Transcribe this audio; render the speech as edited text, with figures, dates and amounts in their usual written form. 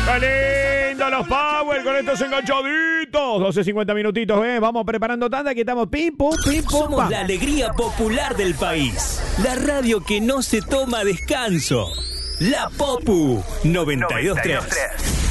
¡Qué lindo los Power con estos enganchaditos! 12:50 minutitos, vamos preparando tanda que estamos pim, pum, Somos pam. la alegría popular del país. La radio que no se toma descanso. La Popu 92.3.